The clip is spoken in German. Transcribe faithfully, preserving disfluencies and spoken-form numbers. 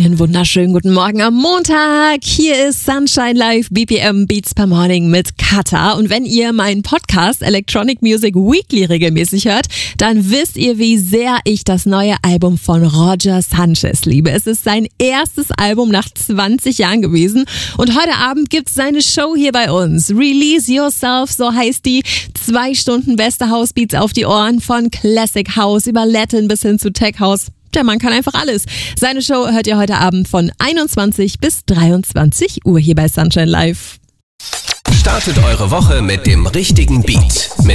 Einen wunderschönen guten Morgen am Montag. Hier ist Sunshine Live B P M Beats per Morning mit Kata. Und wenn ihr meinen Podcast Electronic Music Weekly regelmäßig hört, dann wisst ihr, wie sehr ich das neue Album von Roger Sanchez liebe. Es ist sein erstes Album nach zwanzig Jahren gewesen und heute Abend gibt's seine Show hier bei uns. Release Yourself, so heißt die. Zwei Stunden beste Housebeats auf die Ohren, von Classic House über Latin bis hin zu Tech House. Der Mann kann einfach alles. Seine Show hört ihr heute Abend von einundzwanzig bis dreiundzwanzig Uhr hier bei Sunshine Live. Startet eure Woche mit dem richtigen Beat. Mit